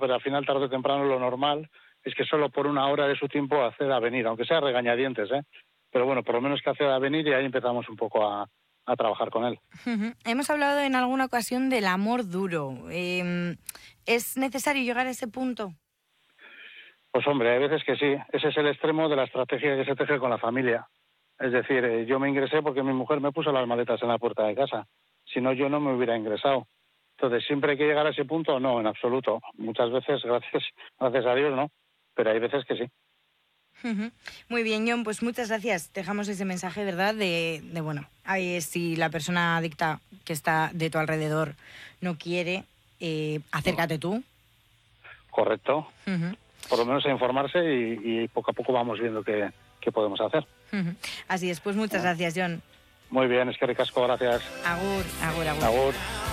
pero al final, tarde o temprano, lo normal es que solo por una hora de su tiempo acceda a venir, aunque sea regañadientes, ¿eh? Pero bueno, por lo menos que acceda a venir y ahí empezamos un poco a trabajar con él. Hemos hablado en alguna ocasión del amor duro. ¿Es necesario llegar a ese punto? Pues hombre, hay veces que sí. Ese es el extremo de la estrategia que se teje con la familia. Es decir, yo me ingresé porque mi mujer me puso las maletas en la puerta de casa. Si no, yo no me hubiera ingresado. Entonces, ¿siempre hay que llegar a ese punto? No, en absoluto. Muchas veces, gracias a Dios, no. Pero hay veces que sí. Muy bien, John, pues muchas gracias. Dejamos ese mensaje, ¿verdad? De bueno, si la persona adicta que está de tu alrededor no quiere, acércate tú. Correcto. Por lo menos a informarse y poco a poco vamos viendo qué podemos hacer. Así es, pues muchas gracias, John. Muy bien, es que ricasco, gracias. Agur, agur, agur. Agur.